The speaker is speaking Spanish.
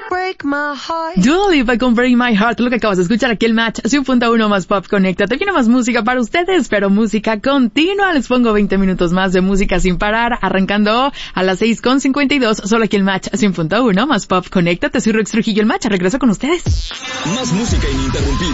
Dua Lipa con Break My Heart, lo que acabas de escuchar aquí el Match 100.1 más Pop Conéctate. Viene más música para ustedes, pero música continua. Les pongo 20 minutos más de música sin parar, arrancando a las 6:52, solo aquí el Match 100.1 más Pop Conéctate. Soy Rex Trujillo, el Match, regreso con ustedes. Más música ininterrumpida.